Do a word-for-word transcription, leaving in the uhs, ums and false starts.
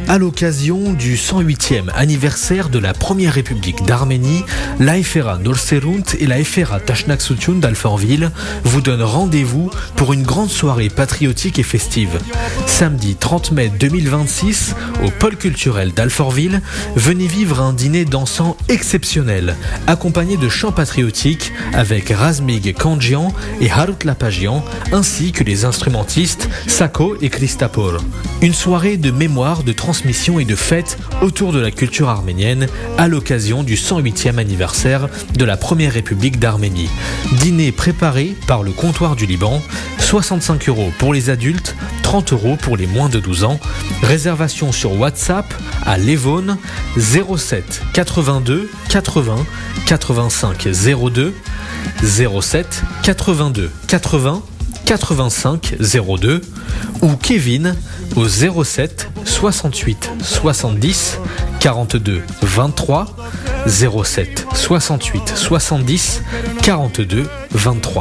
À l'occasion du cent huitième anniversaire de la Première République d'Arménie, l'Aïfera Norserunt et l'Aïfera Tashnaksutyun d'Alfortville vous donnent rendez-vous pour une grande soirée patriotique et festive. Samedi trente mai deux mille vingt-six, au pôle culturel d'Alfortville, venez vivre un dîner dansant exceptionnel, accompagné de chants patriotiques avec Razmig Kandjian et Harut Lapagian, ainsi que les instrumentistes Sako et Christapor. Une soirée de mémoire, de transmission et de fête autour de la culture arménienne à l'occasion du cent huitième anniversaire de la Première République d'Arménie. Dîner préparé par le comptoir du Liban, soixante-cinq euros pour les adultes, trente euros pour les moins de douze ans. Réservation sur WhatsApp à l'Evone zéro sept quatre-vingt-deux quatre-vingts quatre-vingt-cinq zéro deux zéro sept quatre-vingt-deux quatre-vingts quatre-vingt-cinq zéro deux ou Kevin au zéro sept soixante-huit soixante-dix quarante-deux vingt-trois zéro sept soixante-huit soixante-dix quarante-deux vingt-trois.